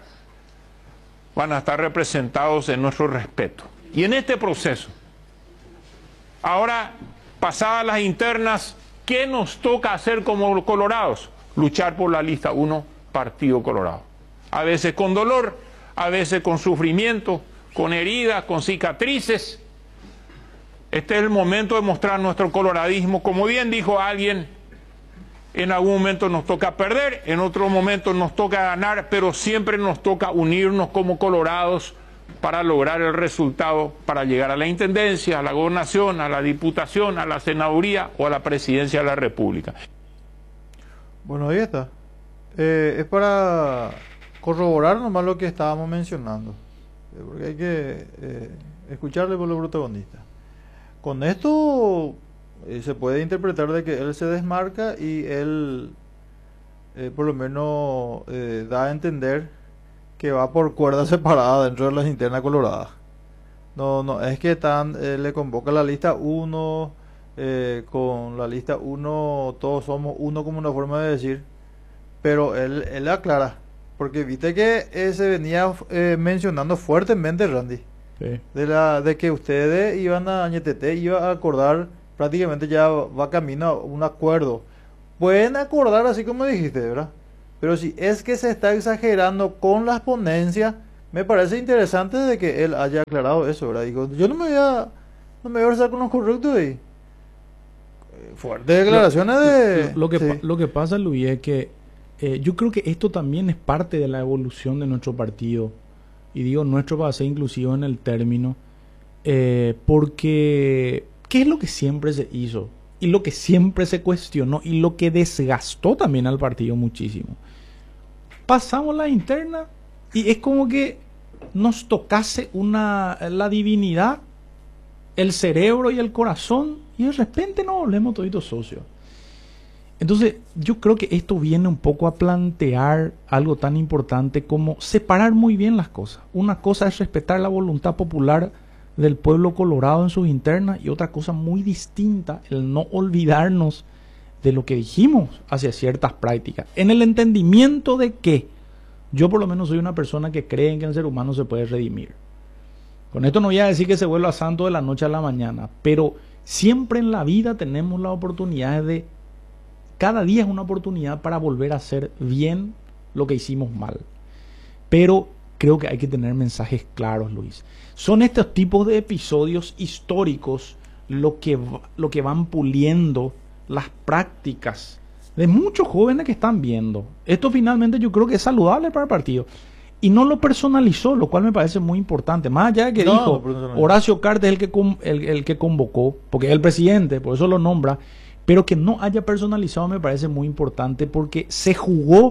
van a estar representados en nuestro respeto. Y en este proceso, ahora, pasadas las internas, ¿qué nos toca hacer como colorados? Luchar por la lista uno, Partido Colorado. A veces con dolor, a veces con sufrimiento, con heridas, con cicatrices. Este es el momento de mostrar nuestro coloradismo. Como bien dijo alguien, en algún momento nos toca perder, en otro momento nos toca ganar, pero siempre nos toca unirnos como colorados para lograr el resultado, para llegar a la intendencia, a la gobernación, a la diputación, a la senaduría o a la presidencia de la República. Bueno, ahí está. Eh, es para corroborar nomás lo que estábamos mencionando, eh, porque hay que eh, escucharle por los protagonistas. Con esto eh, se puede interpretar de que él se desmarca y él eh, por lo menos eh, da a entender que va por cuerda separada dentro de las internas coloradas. No, no, es que están, eh, le convoca la lista uno, eh, con la lista uno todos somos uno como una forma de decir, pero él, él aclara, porque viste que eh, se venía eh, mencionando fuertemente, Randy, Sí. de la de que ustedes iban a Ñetete, iba a acordar, prácticamente ya va camino a un acuerdo. Pueden acordar así como dijiste, ¿verdad? Pero si es que se está exagerando con las ponencias, me parece interesante de que él haya aclarado eso, ¿verdad? Digo, yo no me voy a, no me voy a versar con los corruptos ahí. Fuertes declaraciones de... Lo, lo que, sí. pa- lo que pasa, Luis, es que eh, yo creo que esto también es parte de la evolución de nuestro partido. Y digo nuestro para ser inclusivo en el término. eh, porque, ¿qué es lo que siempre se hizo? Y lo que siempre se cuestionó y lo que desgastó también al partido muchísimo. Pasamos la interna y es como que nos tocase una, la divinidad, el cerebro y el corazón, y de repente nos volvemos toditos socios. Entonces, yo creo que esto viene un poco a plantear algo tan importante como separar muy bien las cosas. Una cosa es respetar la voluntad popular del pueblo colorado en sus internas, y otra cosa muy distinta, el no olvidarnos de lo que dijimos hacia ciertas prácticas, en el entendimiento de que yo por lo menos soy una persona que cree en que el ser humano se puede redimir. Con esto no voy a decir que se vuelva santo de la noche a la mañana, pero siempre en la vida tenemos la oportunidad de, cada día es una oportunidad para volver a hacer bien lo que hicimos mal. Pero creo que hay que tener mensajes claros, Luis. Son estos tipos de episodios históricos lo que, lo que van puliendo las prácticas de muchos jóvenes que están viendo. Esto finalmente yo creo que es saludable para el partido. Y no lo personalizó, lo cual me parece muy importante. Más allá de que No, dijo, personalizó. Horacio Cartes es el que, con- el, el que convocó, porque es el presidente, por eso lo nombra, pero que no haya personalizado me parece muy importante, porque se jugó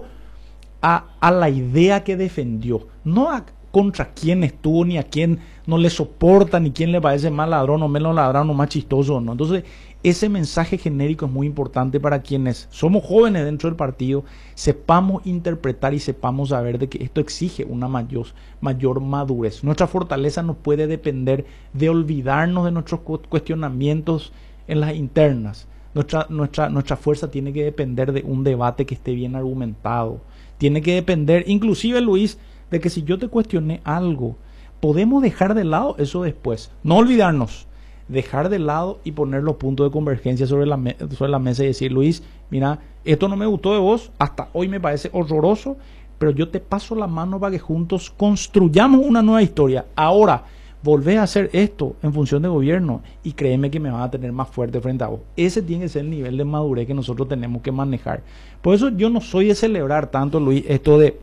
a, a la idea que defendió, no a contra quién estuvo, ni a quién no le soporta, ni quién le parece más ladrón o menos ladrón o más chistoso o no. Entonces, ese mensaje genérico es muy importante para quienes somos jóvenes dentro del partido, sepamos interpretar y sepamos saber de que esto exige una mayor, mayor madurez. Nuestra fortaleza no puede depender de olvidarnos de nuestros cu- cuestionamientos en las internas. Nuestra, nuestra, nuestra fuerza tiene que depender de un debate que esté bien argumentado. Tiene que depender, inclusive, Luis, de que si yo te cuestioné algo, podemos dejar de lado eso después. No olvidarnos, dejar de lado y poner los puntos de convergencia sobre la, me- sobre la mesa y decir, Luis, mira, esto no me gustó de vos, hasta hoy me parece horroroso, pero yo te paso la mano para que juntos construyamos una nueva historia. Ahora, volvés a hacer esto en función de gobierno y créeme que me van a tener más fuerte frente a vos. Ese tiene que ser el nivel de madurez que nosotros tenemos que manejar. Por eso yo no soy de celebrar tanto, Luis, esto de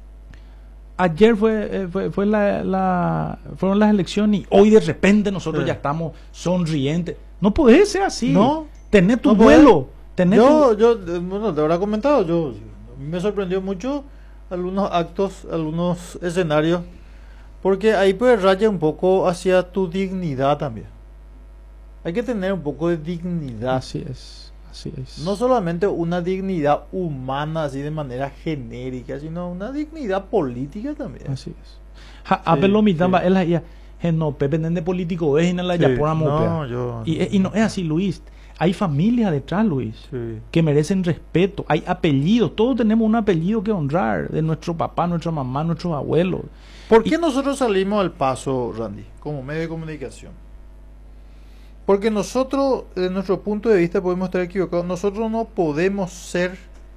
ayer fue, eh, fue, fue la, la, fueron las elecciones y hoy de repente nosotros Sí. ya estamos sonrientes. No puede ser así. No. Tener tu No puede. vuelo. Tener Yo, tu... yo, eh, bueno, te habrá comentado, yo, a mí me sorprendió mucho algunos actos, algunos escenarios, porque ahí pues raya un poco hacia tu dignidad también. Hay que tener un poco de dignidad. Así es. Así es. No solamente una dignidad humana así de manera genérica, sino una dignidad política también. Así es. Ja, apelo mi tamba, él ya, no, Pepe de político es en la Sí, ya por amor, no, pea. yo- y, y no es así, Luis. Hay familia detrás, Luis, Sí. que merecen respeto. Hay apellidos. Todos tenemos un apellido que honrar, de nuestro papá, nuestra mamá, nuestros abuelos. ¿Por Y- qué nosotros salimos al paso, Randy, como medio de comunicación? Porque nosotros, desde nuestro punto de vista, podemos estar equivocados. Nosotros no podemos ser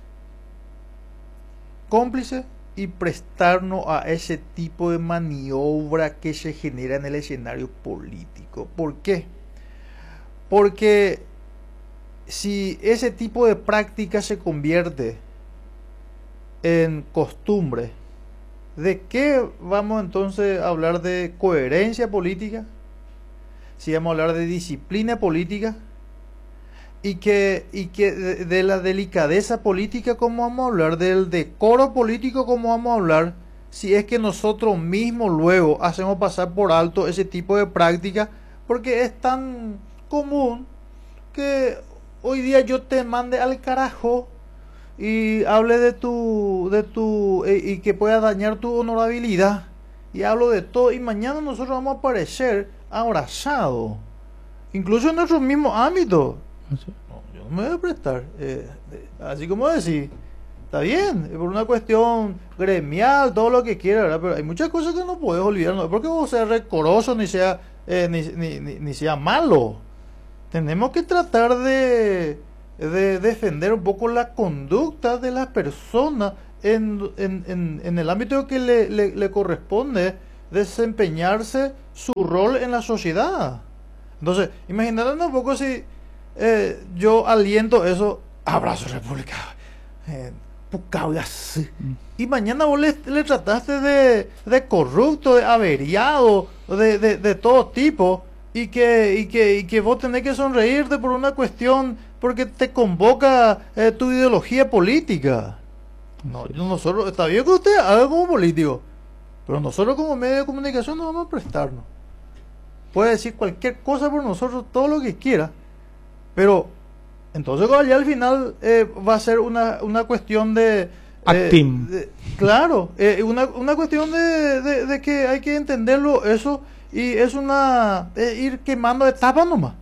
cómplices y prestarnos a ese tipo de maniobra que se genera en el escenario político. ¿Por qué? Porque si ese tipo de práctica se convierte en costumbre, ¿de qué vamos entonces a hablar de coherencia política? Si vamos a hablar de disciplina política y que, y que de, de la delicadeza política, ¿cómo vamos a hablar? Del decoro político, ¿cómo vamos a hablar? Si es que nosotros mismos luego hacemos pasar por alto ese tipo de práctica, porque es tan común que hoy día yo te mande al carajo y hable de tu, de tu, eh, y que pueda dañar tu honorabilidad, y hablo de todo, y mañana nosotros vamos a aparecer abrazados, incluso en nuestro mismo ámbito. Así. No, yo no me voy a prestar, eh, eh, así como decir, está bien, por una cuestión gremial, todo lo que quiera, ¿verdad? Pero hay muchas cosas que no puedes olvidar, no es porque vos seas recoroso ni sea, eh, ni, ni, ni, ni sea malo. Tenemos que tratar de, de defender un poco la conducta de las personas en, en, en, en el ámbito que le, le, le corresponde desempeñarse su rol en la sociedad. Entonces, imagínate un poco si eh, yo aliento eso, abrazo República, eh, y mañana vos le, le trataste de, de corrupto, de averiado, de, de, de todo tipo, y que, y, que, y que vos tenés que sonreírte por una cuestión, porque te convoca eh, tu ideología política. No, nosotros, está bien que usted haga como político, pero nosotros como medio de comunicación no vamos a prestarnos. Puede decir cualquier cosa por nosotros, todo lo que quiera, pero entonces ya al final eh, va a ser una, una cuestión de... Actim. Eh, de claro, eh, una, una cuestión de, de, de que hay que entenderlo eso, y es una... Eh, ir quemando etapas nomás.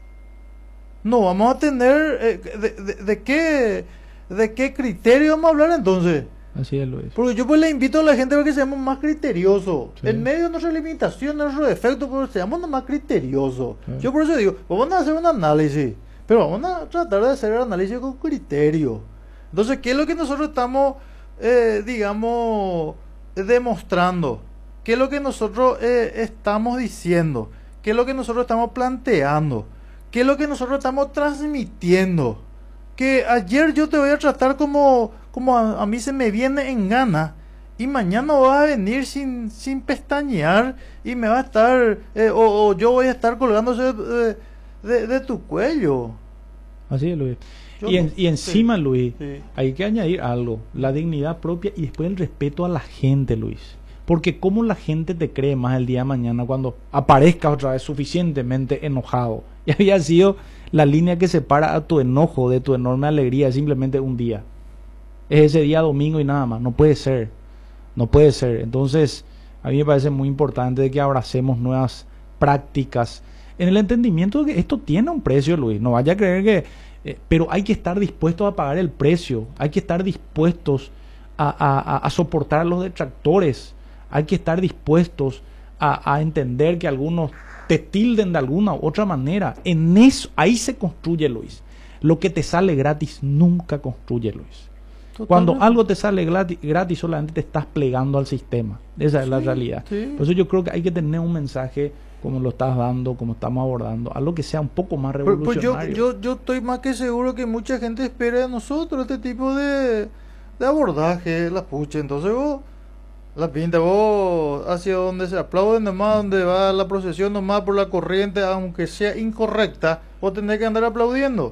No vamos a tener... Eh, de, de, de qué de qué criterio vamos a hablar entonces? Así es, Luis. Porque yo pues le invito a la gente a que seamos más criteriosos. Sí. En medio de nuestras limitaciones, nuestros defectos, pero seamos más criteriosos. Sí. Yo por eso digo, vamos a hacer un análisis, pero vamos a tratar de hacer el análisis con criterio. Entonces, ¿qué es lo que nosotros estamos, eh, digamos, demostrando? ¿Qué es lo que nosotros eh, estamos diciendo? ¿Qué es lo que nosotros estamos planteando? ¿Qué es lo que nosotros estamos transmitiendo? Que ayer yo te voy a tratar como, como a, a mí se me viene en gana, y mañana vas a venir sin, sin pestañear y me va a estar, eh, o, o yo voy a estar colgándose de, de, de tu cuello. Así es, Luis. Yo Y, no- en- y encima, sí, Luis, sí. hay que añadir algo, la dignidad propia y después el respeto a la gente, Luis. Porque cómo la gente te cree más el día de mañana cuando aparezcas otra vez suficientemente enojado. Y había sido la línea que separa a tu enojo de tu enorme alegría, simplemente un día. Es ese día domingo y nada más, no puede ser. No puede ser. Entonces, a mí me parece muy importante de que abracemos nuevas prácticas en el entendimiento de que esto tiene un precio, Luis. No vaya a creer que... eh, pero hay que estar dispuestos a pagar el precio. Hay que estar dispuestos a, a- a- a soportar a los detractores. Hay que estar dispuestos a, a entender que algunos te tilden de alguna u otra manera. En eso, ahí se construye, Luis. Lo que te sale gratis nunca construye, Luis. Cuando Totalmente. algo te sale gratis, gratis solamente te estás plegando al sistema. Esa es la Sí, realidad. sí. Por eso yo creo que hay que tener un mensaje como lo estás dando, como estamos abordando, algo que sea un poco más Pues, pues yo, revolucionario. yo, yo estoy más que seguro que mucha gente espera de nosotros este tipo de, de abordaje, la pucha. Entonces vos, la pinta, vos hacia donde se aplaude nomás, donde va la procesión nomás por la corriente, aunque sea incorrecta, vos tenés que andar aplaudiendo.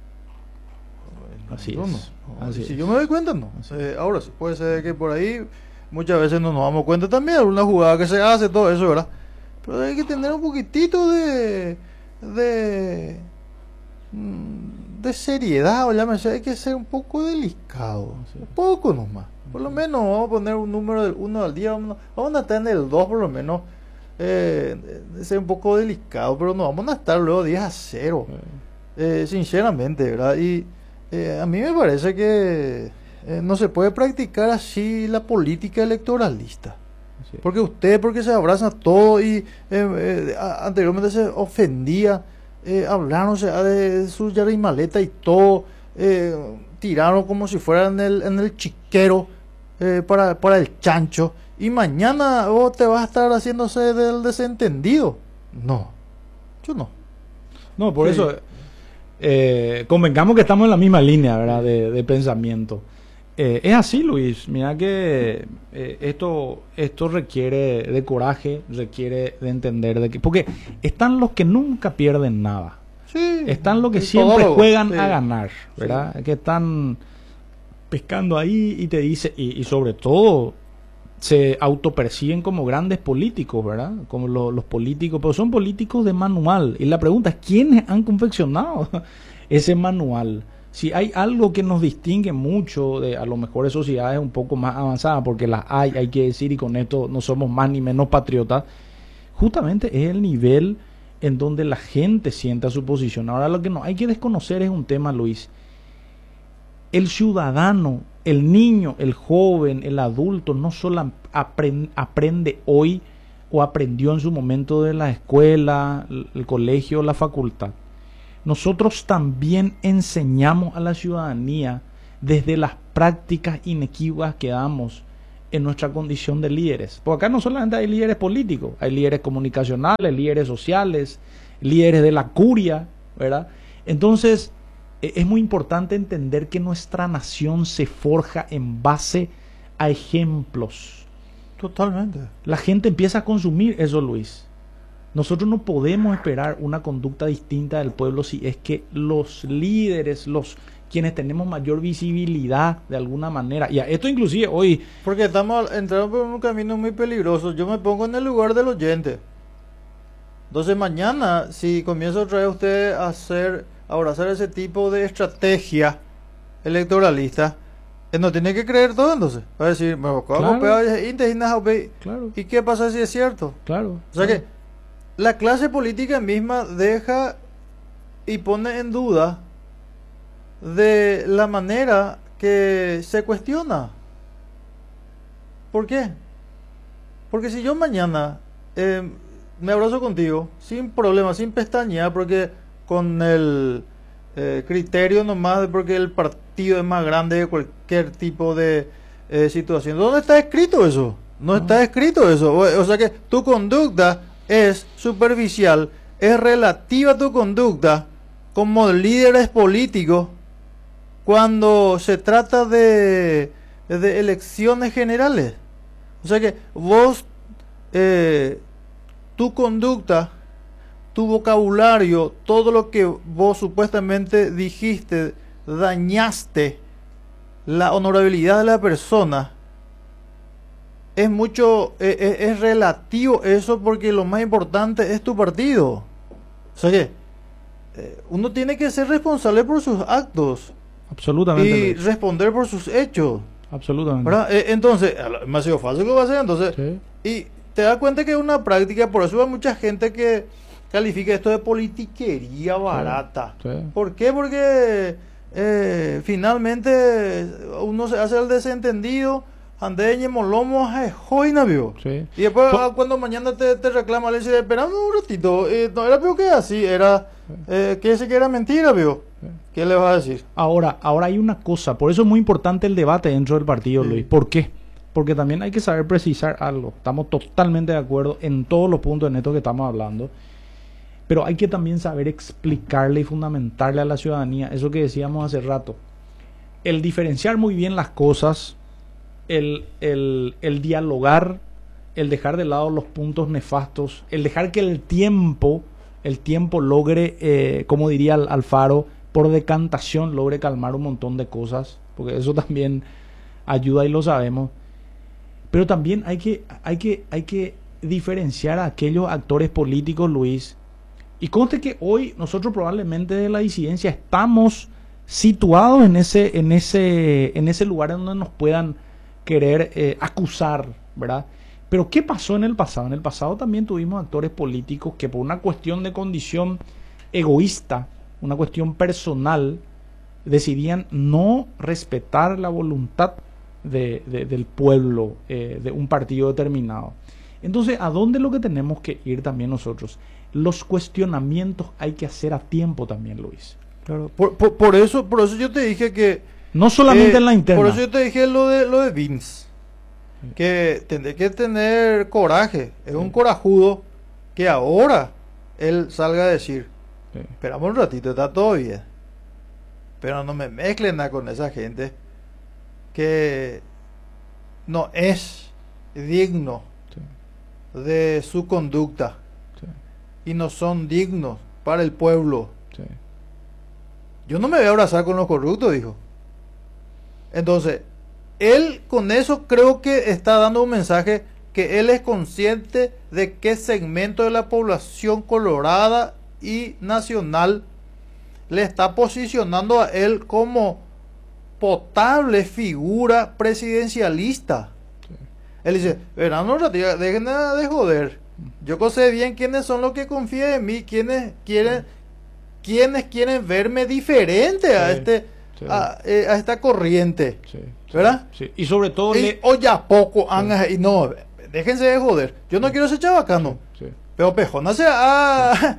Así Yo es, no. No, así si es. yo me doy cuenta, no. Así Eh, ahora sí, puede ser que por ahí muchas veces no nos damos cuenta también, alguna jugada que se hace, todo eso, ¿verdad? Pero hay que tener un poquitito de... de... mm, de seriedad, o llámese, hay que ser un poco delicado, un poco nomás. Por lo menos vamos a poner un número del uno al día, vamos, vamos a estar en el dos por lo menos, eh, de ser un poco delicado, pero no vamos a estar luego diez a cero, eh, sinceramente, ¿verdad? Y eh, a mí me parece que eh, no se puede practicar así la política electoralista. Así es. Porque usted, porque se abraza todo y eh, eh, a- anteriormente se ofendía, eh, hablaron o sea, de su yarimaleta y todo, eh, tiraron como si fueran en el, en el chiquero eh, para, para el chancho, y mañana vos te vas a estar haciéndose del desentendido. No, yo no. No, por Sí. eso eh, convengamos que estamos en la misma línea, ¿verdad? De, de pensamiento. Eh, es así, Luis. Mira que eh, esto, esto requiere de coraje, requiere de entender de que, porque están los que nunca pierden nada. Sí, Están los que el siempre todólogo, juegan sí. a ganar, ¿verdad? Que están pescando ahí y te dice, y, y sobre todo se autoperciben como grandes políticos, ¿verdad? Como lo- los políticos, pero son políticos de manual. Y la pregunta es, ¿quiénes han confeccionado ese manual? Si hay algo que nos distingue mucho de a lo mejor de sociedades un poco más avanzadas, porque las hay, hay que decir, y con esto no somos más ni menos patriotas, justamente es el nivel en donde la gente sienta su posición. Ahora lo que no hay que desconocer es un tema, Luis. El ciudadano El niño, el joven, el adulto no solo aprende, aprende hoy o aprendió en su momento de la escuela, el colegio, la facultad. Nosotros también enseñamos a la ciudadanía desde las prácticas inequívocas que damos en nuestra condición de líderes. Porque acá no solamente hay líderes políticos, hay líderes comunicacionales, líderes sociales, líderes de la curia, ¿verdad? Entonces, es muy importante entender que nuestra nación se forja en base a ejemplos. Totalmente. La gente empieza a consumir eso, Luis. Nosotros no podemos esperar una conducta distinta del pueblo si es que los líderes, los quienes tenemos mayor visibilidad de alguna manera, y a esto inclusive hoy... Porque estamos entrando por un camino muy peligroso. Yo me pongo en el lugar del oyente. Entonces mañana, si comienza otra vez usted a hacer, a abrazar ese tipo de estrategia electoralista, él no tiene que creer todo entonces. Va a decir, me voy Claro. a Claro, ¿y qué pasa si es cierto? claro. O sea claro. que la clase política misma deja y pone en duda de la manera que se cuestiona. ¿Por qué? Porque si yo mañana eh, me abrazo contigo sin problema, sin pestañear, porque con el eh, criterio nomás de porque el partido es más grande de cualquier tipo de eh, situación. ¿Dónde está escrito eso? No, no está escrito eso. O, o sea que tu conducta es superficial, es relativa a tu conducta como líderes políticos cuando se trata de, de elecciones generales. O sea que vos, eh, tu conducta, tu vocabulario, todo lo que vos supuestamente dijiste, dañaste la honorabilidad de la persona. Es mucho, eh, es, es relativo eso, porque lo más importante es tu partido. O sea que eh, uno tiene que ser responsable por sus actos. Absolutamente. Y Luis. responder por sus hechos. Absolutamente. ¿Verdad? Eh, entonces, me ha sido fácil que lo va a hacer, entonces. Sí. Y te das cuenta que es una práctica, por eso hay mucha gente que califica esto de politiquería barata. Sí. ¿Por qué? Porque eh, finalmente uno se hace el desentendido, andeñe, molomo, joina, vio. Sí. Y después, Po- ah, cuando mañana te, te reclama, le dice, esperame un ratito, eh, no era peor que así, era eh, que ese que era mentira, vio. ¿Qué le vas a decir? Ahora, ahora hay una cosa, por eso es muy importante el debate dentro del partido, Sí. Luis. ¿Por qué? Porque también hay que saber precisar algo. Estamos totalmente de acuerdo en todos los puntos en esto que estamos hablando. Pero hay que también saber explicarle y fundamentarle a la ciudadanía eso que decíamos hace rato. El diferenciar muy bien las cosas, el, el, el dialogar, el dejar de lado los puntos nefastos, el dejar que el tiempo, el tiempo logre, eh, como diría Alfaro, por decantación logre calmar un montón de cosas, porque eso también ayuda y lo sabemos. Pero también hay que, hay que, hay que diferenciar a aquellos actores políticos, Luis. Y conste que hoy nosotros probablemente de la disidencia estamos situados en ese, en ese, en ese lugar en donde nos puedan querer eh, acusar, ¿verdad? Pero ¿qué pasó en el pasado? En el pasado también tuvimos actores políticos que por una cuestión de condición egoísta, una cuestión personal, decidían no respetar la voluntad de, de, del pueblo, eh, de un partido determinado. Entonces, ¿a dónde es lo que tenemos que ir también nosotros? Los cuestionamientos hay que hacer a tiempo también, Luis. Claro. Por, por, por eso, por eso yo te dije que No solamente eh, en la interna. por eso yo te dije lo de lo de Vince, que tendré que tener coraje. Es un corajudo que ahora él salga a decir, Sí. esperamos un ratito, está todo bien, pero no me mezclen nada con esa gente que no es digno Sí. de su conducta Sí. y no son dignos para el pueblo. Sí. Yo no me voy a abrazar con los corruptos, dijo. Entonces, él con eso creo que está dando un mensaje que él es consciente de qué segmento de la población colorada y nacional le está posicionando a él como potable figura presidencialista. Sí. Él dice, verán un ratito, dejen de joder. Yo sé bien quiénes son los que confían en mí, quiénes quieren, quienes quieren verme diferente a Sí, este sí. a, eh, a esta corriente. Sí. ¿verdad? Sí. Y sobre todo Y, le... oye, a poco, anga, y no, déjense de joder. Yo no quiero ser chabacano. Sí. Pero pejona se ah,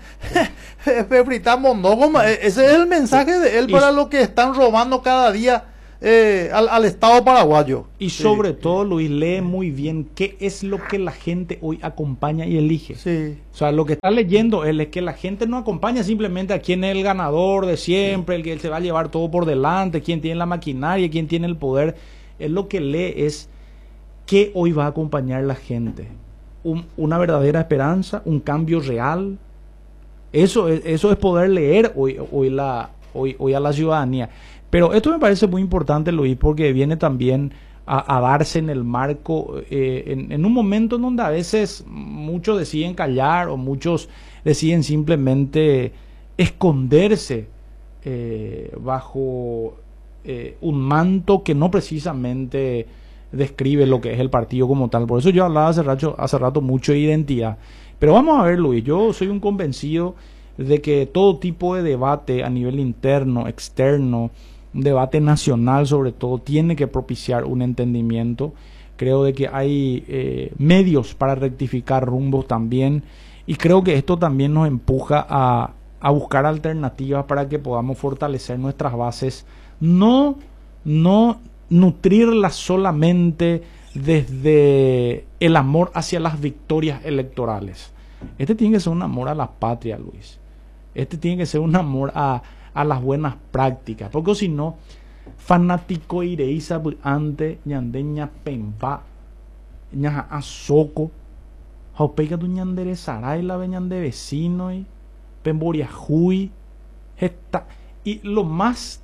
fritar monógama. Ese es el mensaje de él Y- para lo que están robando cada día eh, al, al Estado paraguayo. Y Sí. sobre todo, Luis, lee muy bien qué es lo que la gente hoy acompaña y elige. Sí. O sea, lo que está leyendo él es que la gente no acompaña simplemente a quién es el ganador de siempre, el que se va a llevar todo por delante, quién tiene la maquinaria, quién tiene el poder. Él lo que lee es qué hoy va a acompañar la gente. Un- una verdadera esperanza, un cambio real. Eso es, eso es poder leer hoy, hoy, la, hoy, hoy a la ciudadanía. Pero esto me parece muy importante, Luis, porque viene también a, a darse en el marco, eh, en, en un momento en donde a veces muchos deciden callar o muchos deciden simplemente esconderse eh, bajo eh, un manto que no precisamente describe lo que es el partido como tal. Por eso yo hablaba hace rato, hace rato mucho de identidad. Pero vamos a ver, Luis, yo soy un convencido de que todo tipo de debate a nivel interno, externo, un debate nacional sobre todo, tiene que propiciar un entendimiento. Creo de que hay eh, medios para rectificar rumbos también, y creo que esto también nos empuja a, a buscar alternativas para que podamos fortalecer nuestras bases, no, no nutrirlas solamente desde el amor hacia las victorias electorales. Este tiene que ser un amor a la patria, Luis. Este tiene que ser un amor a, a las buenas prácticas, porque si no, fanático ireiza ante ñandeña pempa ñaja asoko haupeica tu ñandere saray la veñan de vecino y pemboriajuy esta. Y lo más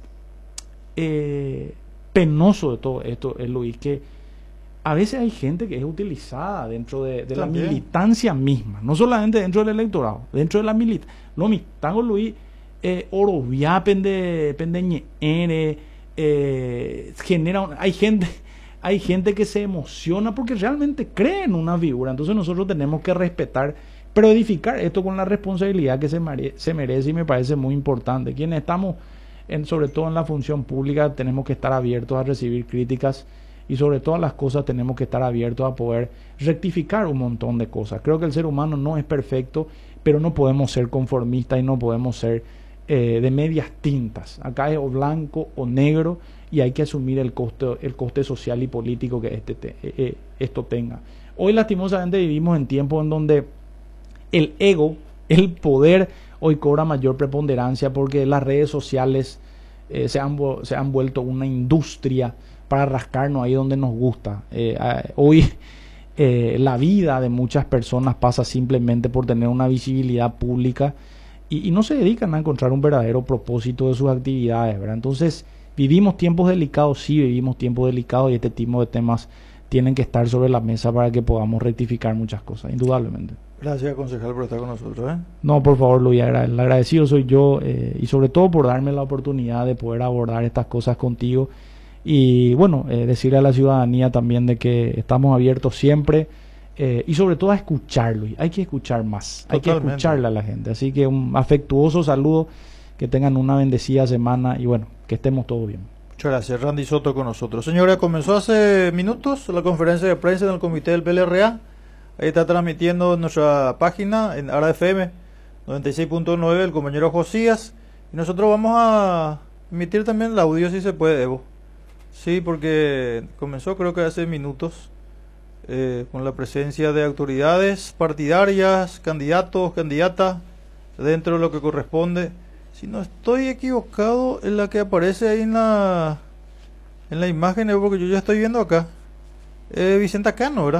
eh, penoso de todo esto es, Luis, que a veces hay gente que es utilizada dentro de, de la También. militancia misma, no solamente dentro del electorado, dentro de la militancia. Lo mistango, Luis, eh, orobia pende pende ñere, eh, genera un- hay gente hay gente que se emociona porque realmente cree en una figura. Entonces nosotros tenemos que respetar, pero edificar esto con la responsabilidad que se, mere- se merece, y me parece muy importante. Quienes estamos en, sobre todo en la función pública, tenemos que estar abiertos a recibir críticas, y sobre todas las cosas tenemos que estar abiertos a poder rectificar un montón de cosas. Creo que el ser humano no es perfecto, pero no podemos ser conformistas y no podemos ser eh, de medias tintas. Acá es o blanco o negro, y hay que asumir el coste, el coste social y político que este te- eh, eh, esto tenga. Hoy lastimosamente vivimos en tiempos en donde el ego, el poder, hoy cobra mayor preponderancia, porque las redes sociales eh, se, han, vu- se han vuelto una industria para rascarnos ahí donde nos gusta. Eh, eh, hoy eh, la vida de muchas personas pasa simplemente por tener una visibilidad pública, y, y no se dedican a encontrar un verdadero propósito de sus actividades, ¿verdad? Entonces, vivimos tiempos delicados, sí, vivimos tiempos delicados, y este tipo de temas tienen que estar sobre la mesa para que podamos rectificar muchas cosas, indudablemente. Gracias, concejal, por estar con nosotros. ¿eh? No, por favor, Luis, agra- el agradecido soy yo, eh, y sobre todo por darme la oportunidad de poder abordar estas cosas contigo. Y bueno, eh, decirle a la ciudadanía también de que estamos abiertos siempre, eh, y sobre todo a escuchar, Luis. Hay que escuchar más, hay que Totalmente. escucharle a la gente. Así que un afectuoso saludo, que tengan una bendecida semana, y bueno, que estemos todos bien. Muchas gracias, Randy Soto con nosotros. Señora, comenzó hace minutos la conferencia de prensa en el comité del P L R A. Ahí está transmitiendo en nuestra página, en Ara F M noventa y seis punto nueve, el compañero Josías. Y nosotros vamos a emitir también el audio, si se puede, Evo. Sí, porque comenzó creo que hace minutos, eh, con la presencia de autoridades partidarias, candidatos, candidatas, dentro de lo que corresponde. Si no estoy equivocado, en la que aparece ahí en la en la imagen, Evo, porque yo ya estoy viendo acá. Eh, Vicenta Cano, ¿verdad?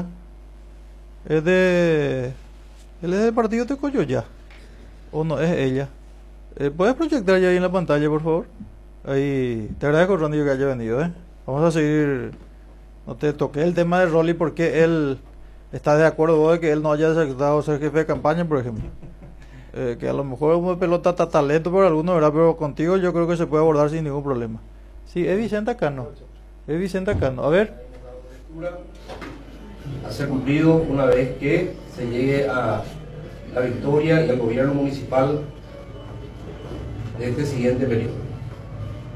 Es de... Él es del partido de Coyoya. ¿O no? Es ella. Eh, ¿Puedes proyectar ya ahí en la pantalla, por favor? Ahí. Te agradezco, Randy, que haya venido, ¿eh? Vamos a seguir. No te toqué el tema de Rolly porque él está de acuerdo vos de que él no haya aceptado ser jefe de campaña, por ejemplo. Eh, que a lo mejor es una pelota está talento por alguno, ¿verdad? Pero contigo yo creo que se puede abordar sin ningún problema. Sí, es Vicenta Cano. Es Vicenta Cano. A ver. A ser cumplido una vez que se llegue a la victoria y al gobierno municipal de este siguiente periodo.